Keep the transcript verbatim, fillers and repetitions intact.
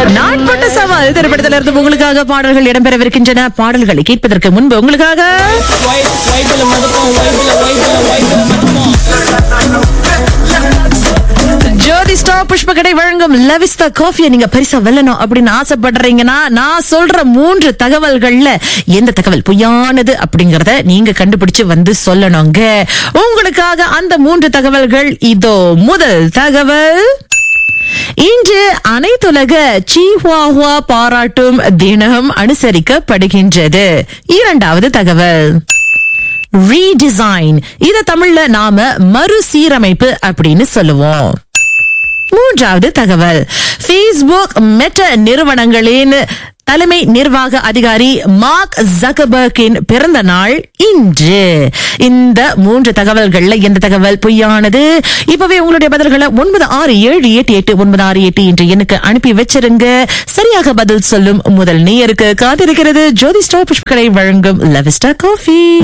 நாட்பட்ட சவால் திரைப்படத்திலிருந்து உங்களுக்காக பாடல்கள் இடம்பெறவிருக்கின்றன. பாடல்களை கேட்பதற்கு முன்பு உங்களுக்காக ஜோதி ஸ்டார் புஷ்பகடை வழங்கும் லவிஸ்தா காஃபியை நீங்க பரிசா வெல்லணும் அப்படின்னு ஆசைப்படுறீங்கன்னா நான் சொல்ற மூன்று தகவல்கள்ல எந்த தகவல் பொய்யானது அப்படிங்கறத நீங்க கண்டுபிடிச்சு வந்து சொல்லணுங்க. உங்களுக்காக அந்த மூன்று தகவல்கள் இதோ. முதல் தகவல், இன்று அனைத்துலக சீஹுவாஹுவா பாராட்டும் தினம் அனுசரிக்கப்படுகின்றது. இரண்டாவது தகவல், ரீடிசைன், இத தமிழ்ல நாம மறுசீரமைப்பு அப்படின்னு சொல்லுவோம். மூன்றாவது தகவல், Facebook மெட்டா நிறுவனங்களின் தலைமை நிர்வாக அதிகாரி மார்க் ஜக்கர்பர்கின் பிறந்த நாள் இன்று. இந்த மூன்று தகவல்கள்ல எந்த தகவல் பொய்யானது? இப்பவே உங்களுடைய பதில்களை ஒன்பது ஆறு ஏழு எட்டு எட்டு ஒன்பது ஆறு எட்டு என்ற எண்ணுக்கு அனுப்பி வச்சிருங்க. சரியாக பதில் சொல்லும் முதல் நேயருக்கு காத்திருக்கிறது ஜோதி ஸ்டார் புஷ்பகடை வழங்கும் லவிஸ்டா காஃபி.